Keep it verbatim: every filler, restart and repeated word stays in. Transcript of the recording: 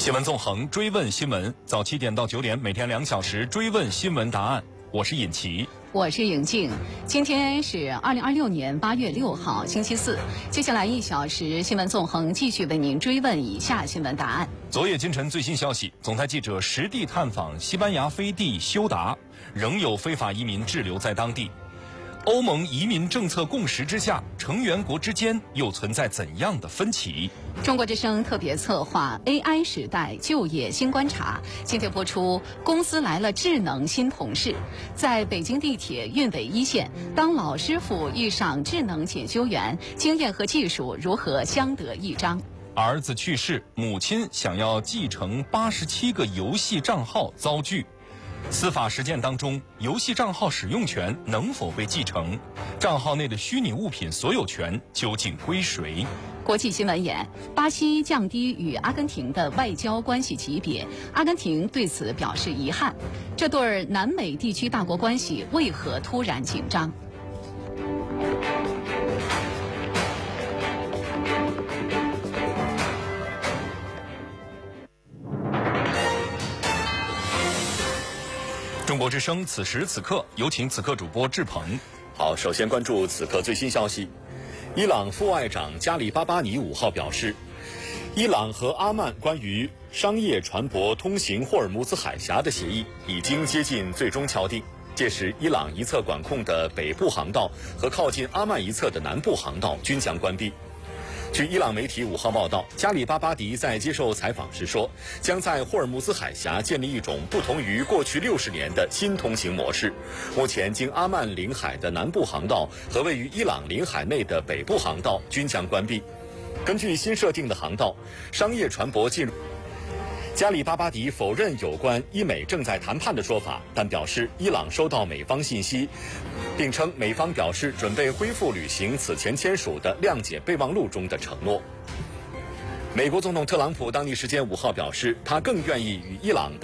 新闻纵横，追问新闻，早七点到九点，每天两小时追问新闻答案。我是尹奇， 我是尹静。今天是二零二六年八月六号，星期四。接下来一小时，新闻纵横继续为您追问以下新闻答案。 昨夜今晨最新消息，总台记者实地探访西班牙飞地休达，仍有非法移民滞留在当地。欧盟移民政策共识之下，成员国之间又存在怎样的分歧？ 中国之声特别策划 A I 时代就业新观察，今天播出公司来了智能新同事。在北京地铁运维一线，当老师傅遇上智能检修员，经验和技术如何相得益彰？ 儿子去世，母亲想要继承八十七个游戏账号遭拒。司法实践当中，游戏账号使用权能否被继承？账号内的虚拟物品所有权究竟归谁？ 国际新闻眼：巴西降低与阿根廷的外交关系级别，阿根廷对此表示遗憾。这对南美地区大国关系为何突然紧张？ 中国之声，此时此刻，有请此刻主播志鹏。 好，首先关注此刻最新消息。伊朗副外长加里巴巴尼五号表示，伊朗和阿曼关于商业船舶通行霍尔木兹海峡的协议已经接近最终敲定，届时伊朗一侧管控的北部航道和靠近阿曼一侧的南部航道均将关闭。据伊朗媒体五号报道，加里巴巴迪在接受采访时说，将在霍尔木兹海峡建立一种不同于过去六十年的新通行模式。目前，经阿曼领海的南部航道和位于伊朗领海内的北部航道均将关闭。根据新设定的航道，商业船舶进入。加里巴巴迪否认有关伊美正在谈判的说法，但表示伊朗收到美方信息，并称美方表示准备恢复履行此前签署的谅解备忘录中的承诺。美国总统特朗普当地时间五号表示，他更愿意与伊朗